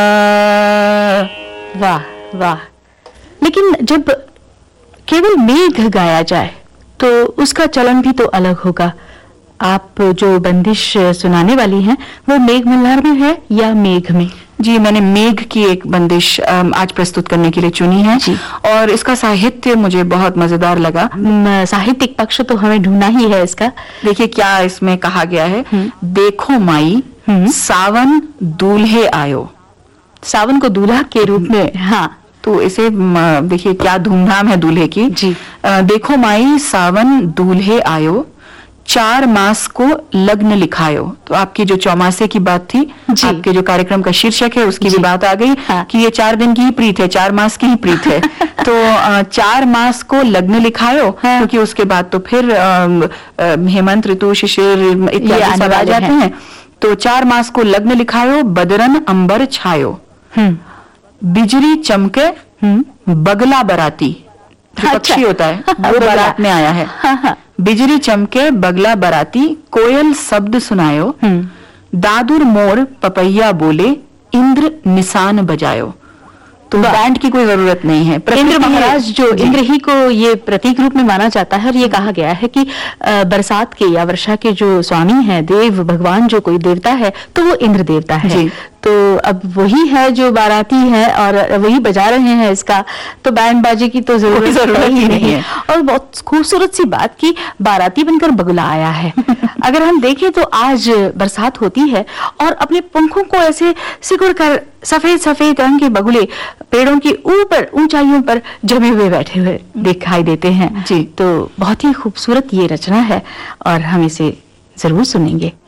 वाह वाह। लेकिन जब केवल मेघ गाया जाए तो उसका चलन भी तो अलग होगा। आप जो बंदिश सुनाने वाली हैं वो मेघ मल्हार में है या मेघ में? जी, मैंने मेघ की एक बंदिश आज प्रस्तुत करने के लिए चुनी है और इसका साहित्य मुझे बहुत मजेदार लगा। साहित्यिक पक्ष तो हमें ढूंढना ही है इसका। देखिए क्या इसमें कहा गया है। देखो माई सावन दूल्हे आयो। सावन को दूल्हा के रूप में, हाँ, तो इसे देखिए क्या धूमधाम है दूल्हे की जी। देखो माई सावन दूल्हे आयो, 4 मास को लग्न लिखायो। तो आपकी जो चौमासे की बात थी, आपके जो कार्यक्रम का शीर्षक है उसकी भी बात आ गई। हाँ। कि ये 4 दिन की ही प्रीत है, 4 मास की ही प्रीत है। तो 4 मास को लग्न लिखायो। हाँ। क्योंकि उसके बाद तो फिर हेमंत ऋतु, शिशिर इत्यादि सब आ जाते हैं। तो 4 मास को लग्न लिखायो, बदरन अंबर छायो, बिजली चमके बगला बराती। जो पक्षी होता है वो बारात में आया है। बिजली चमके बगला बराती, कोयल शब्द सुनायो, दादुर मोर पपैया बोले, इंद्र निशान बजायो। तो बैंड की कोई जरूरत नहीं है। इंद्र महाराज जो इंद्र ही को ये प्रतीक रूप में माना जाता है और ये कहा गया है कि बरसात के या वर्षा के जो स्वामी हैं, देव भगवान जो कोई देवता है तो वो इंद्र देवता है। तो अब वही है जो बाराती है और वही बजा रहे हैं इसका, तो बैंड बाजे की तो जरूरत ही नहीं है। और बहुत खूबसूरत सी बात की बाराती बनकर बगुला आया है। अगर हम देखें तो आज बरसात होती है और अपने पंखों को ऐसे सिकुड़ कर सफेद सफेद रंग के बगुले पेड़ों के ऊपर ऊंचाइयों पर जमे हुए बैठे हुए दिखाई देते हैं। जी, तो बहुत ही खूबसूरत ये रचना है और हम इसे जरूर सुनेंगे।